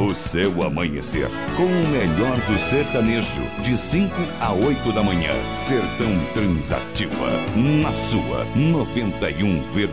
O seu amanhecer, com o melhor do sertanejo, de 5 a 8 da manhã. Sertão Transativa, na sua 91,7.